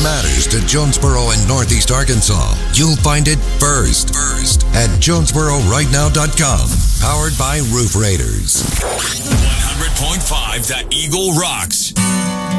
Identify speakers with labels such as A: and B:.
A: matters to Jonesboro and Northeast Arkansas, you'll find it first at JonesboroRightNow.com. Powered by Roof Raiders.
B: 100.5 The Eagle rocks.